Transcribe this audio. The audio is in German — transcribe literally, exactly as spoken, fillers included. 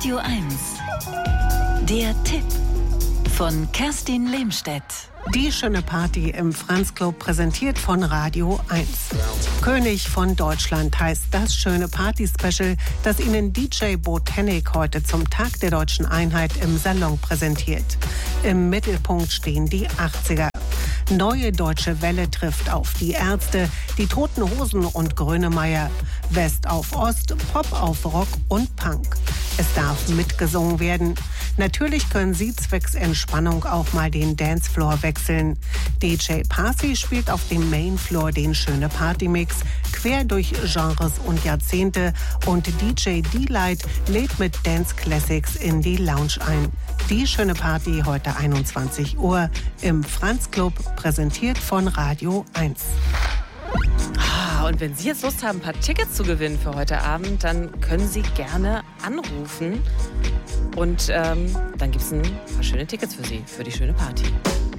Radio eins. Der Tipp von Kerstin Lehmstedt. Die schöne Party im Franz Club präsentiert von Radio eins. König von Deutschland heißt das schöne Party-Special, das Ihnen D J Botanik heute zum Tag der Deutschen Einheit im Salon präsentiert. Im Mittelpunkt stehen die achtziger. Neue deutsche Welle trifft auf die Ärzte, die Toten Hosen und Grönemeyer. West auf Ost, Pop auf Rock und Punk. Es darf mitgesungen werden. Natürlich können Sie zwecks Entspannung auch mal den Dancefloor wechseln. D J Parsi spielt auf dem Mainfloor den schöne Partymix, quer durch Genres und Jahrzehnte, und D J D-Light lädt mit Dance Classics in die Lounge ein. Die schöne Party heute einundzwanzig Uhr im Franz Club, präsentiert von Radio eins. Ah, und wenn Sie jetzt Lust haben, ein paar Tickets zu gewinnen für heute Abend, dann können Sie gerne anrufen. Und ähm, dann gibt es ein paar schöne Tickets für Sie, für die schöne Party.